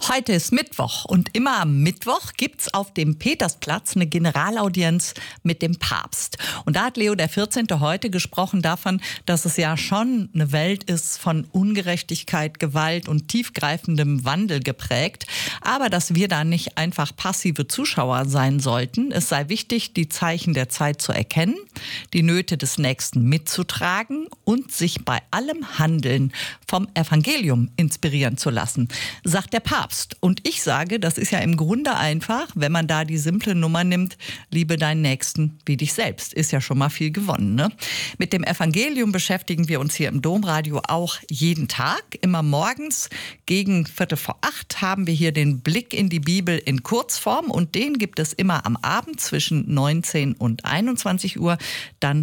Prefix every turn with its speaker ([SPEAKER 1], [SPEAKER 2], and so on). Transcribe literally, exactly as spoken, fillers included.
[SPEAKER 1] Heute ist Mittwoch und immer am Mittwoch gibt's auf dem Petersplatz eine Generalaudienz mit dem Papst. Und da hat Leo der vierzehnte heute gesprochen davon, dass es ja schon eine Welt ist von Ungerechtigkeit, Gewalt und tiefgreifendem Wandel geprägt. Aber dass wir da nicht einfach passive Zuschauer sein sollten. Es sei wichtig, die Zeichen der Zeit zu erkennen, die Nöte des Nächsten mitzutragen und sich bei allem Handeln vom Evangelium inspirieren zu lassen, sagt der Papst. Und ich sage, das ist ja im Grunde einfach, wenn man da die simple Nummer nimmt, liebe deinen Nächsten wie dich selbst. Ist ja schon mal viel gewonnen, ne? Mit dem Evangelium beschäftigen wir uns hier im Domradio auch jeden Tag. Immer morgens gegen Viertel vor acht haben wir hier den Blick in die Bibel in Kurzform. Und den gibt es immer am Abend zwischen neunzehn und einundzwanzig Uhr. Dann